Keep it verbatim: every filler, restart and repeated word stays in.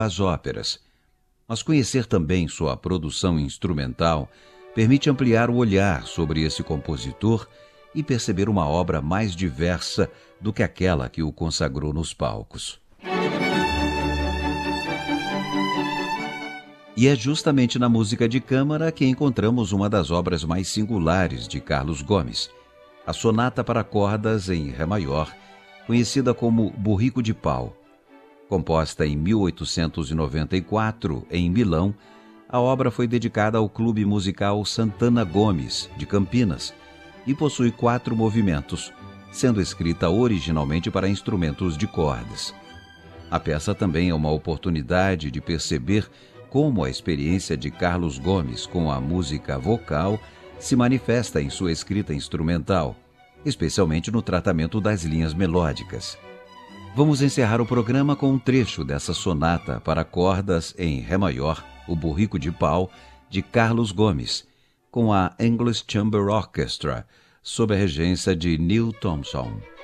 as óperas. Mas conhecer também sua produção instrumental permite ampliar o olhar sobre esse compositor e perceber uma obra mais diversa do que aquela que o consagrou nos palcos. E é justamente na música de câmara que encontramos uma das obras mais singulares de Carlos Gomes, a Sonata para Cordas em Ré Maior, conhecida como Burrico de Pau. Composta em mil oitocentos e noventa e quatro, em Milão, a obra foi dedicada ao Clube Musical Santana Gomes, de Campinas, e possui quatro movimentos, sendo escrita originalmente para instrumentos de cordas. A peça também é uma oportunidade de perceber como a experiência de Carlos Gomes com a música vocal se manifesta em sua escrita instrumental, especialmente no tratamento das linhas melódicas. Vamos encerrar o programa com um trecho dessa sonata para cordas em Ré maior, o Burrico de Pau, de Carlos Gomes, com a English Chamber Orchestra, sob a regência de Neil Thompson.